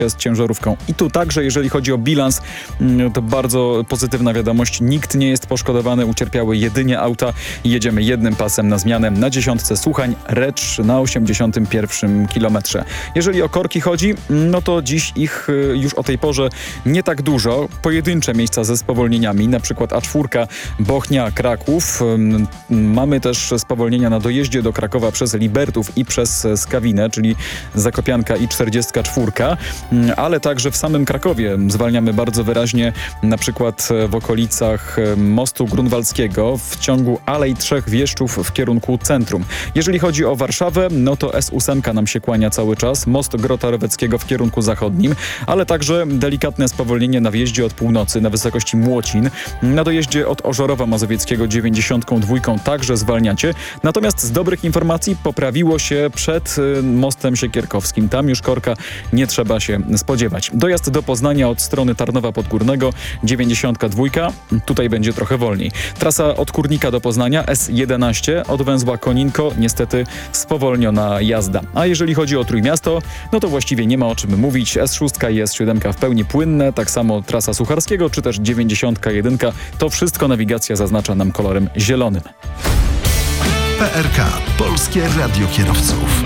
z ciężarówką. I tu także, jeżeli chodzi o bilans, to bardzo pozytywna wiadomość. Nikt nie jest poszkodowany, ucierpiały jedynie auta. Jedziemy jednym pasem na zmianę. Na 10 Suchań, Recz na 81 kilometrze. Jeżeli o korki chodzi, no to dziś ich już o tej porze nie tak dużo. Pojedyncze miejsca ze spowolnieniami, na przykład A4 Bochnia, Kraków. Mamy też spowolnienia na dojeździe do Krakowa przez Libertów i przez Skawinę, czyli Zakopianka i 44, ale także w samym Krakowie zwalniamy bardzo wyraźnie, na przykład w okolicach mostu grunwaldzkiego w ciągu Alei Trzech Wieszczów w kierunku centrum. Jeżeli chodzi o Warszawę, no to S8 nam się kłania cały czas, most Grota Roweckiego w kierunku zachodnim, ale także delikatne spowolnienie na wjeździe od północy na wysokości Młocin. Na dojeździe od Ożarowa Mazowieckiego 92 także zwalniacie. Natomiast z dobrych informacji poprawiło się przed mostem Siekierkowskim. Tam już korka nie trzeba się spodziewać. Dojazd do Poznania od strony Tarnowa Podgórnego 92. Tutaj będzie trochę wolniej. Trasa od Kurnika do Poznania S11 od węzła Koninko niestety spowolniona jazda. A jeżeli chodzi o Trójmiasto, no to właściwie nie ma o czym mówić. S6 i S7 w pełni płynne, tak samo trasa Sucharskiego czy też 91. To wszystko nawigacja zaznacza nam kolorem zielonym. PRK. Polskie Radio Kierowców.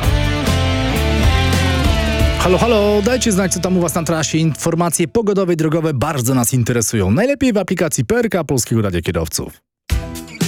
Halo, halo, dajcie znać, co tam u was na trasie. Informacje pogodowe i drogowe bardzo nas interesują. Najlepiej w aplikacji PRK Polskiego Radia Kierowców.